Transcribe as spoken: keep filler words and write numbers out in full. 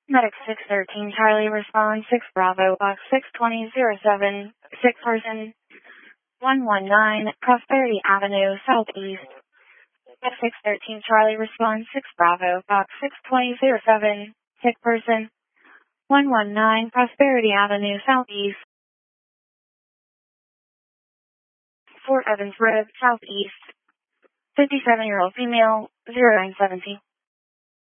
Medic six thirteen Charlie respond six Bravo box six twenty zero seven, sick person one one nine Prosperity Avenue Southeast. Medic six thirteen Charlie respond six Bravo box six twenty zero seven, sick person one one nine Prosperity Avenue Southeast. Fort Evans Road Southeast. fifty-seven year old female zero nine seventy.